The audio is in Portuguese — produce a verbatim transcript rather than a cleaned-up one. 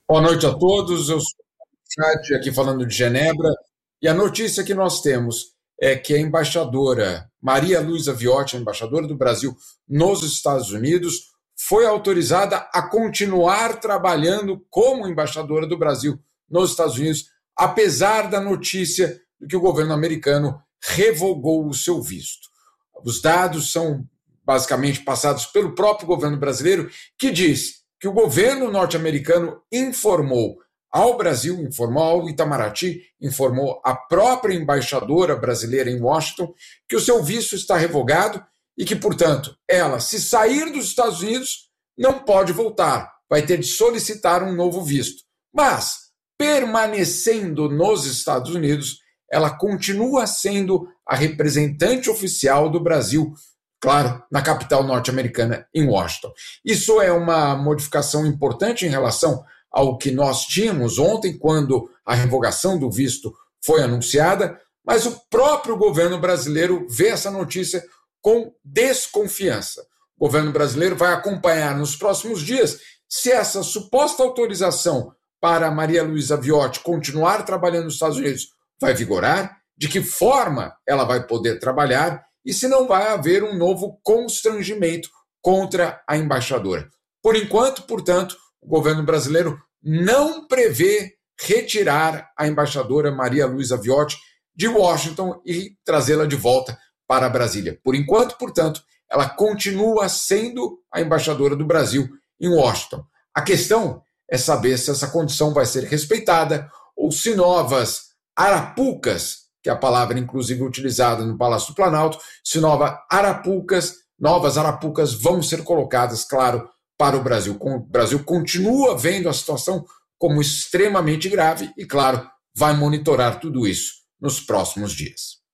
Boa noite a todos, eu sou o Chat, aqui falando de Genebra, e a notícia que nós temos é que a embaixadora Maria Luísa Viotti, a embaixadora do Brasil nos Estados Unidos, foi autorizada a continuar trabalhando como embaixadora do Brasil nos Estados Unidos, apesar da notícia de que o governo americano revogou o seu visto. Os dados são basicamente passados pelo próprio governo brasileiro, que diz que o governo norte-americano informou ao Brasil, informou ao Itamaraty, informou à própria embaixadora brasileira em Washington que o seu visto está revogado e que, portanto, ela, se sair dos Estados Unidos, não pode voltar, vai ter de solicitar um novo visto. Mas, permanecendo nos Estados Unidos, ela continua sendo a representante oficial do Brasil, claro, na capital norte-americana, em Washington. Isso é uma modificação importante em relação ao que nós tínhamos ontem, quando a revogação do visto foi anunciada, mas o próprio governo brasileiro vê essa notícia com desconfiança. O governo brasileiro vai acompanhar nos próximos dias se essa suposta autorização para Maria Luísa Viotti continuar trabalhando nos Estados Unidos vai vigorar, de que forma ela vai poder trabalhar, e se não vai haver um novo constrangimento contra a embaixadora. Por enquanto, portanto, o governo brasileiro não prevê retirar a embaixadora Maria Luísa Viotti de Washington e trazê-la de volta para Brasília. Por enquanto, portanto, ela continua sendo a embaixadora do Brasil em Washington. A questão é saber se essa condição vai ser respeitada ou se novas arapucas, que é a palavra inclusive utilizada no Palácio do Planalto, se novas arapucas, novas arapucas vão ser colocadas, claro, para o Brasil. O Brasil continua vendo a situação como extremamente grave e, claro, vai monitorar tudo isso nos próximos dias.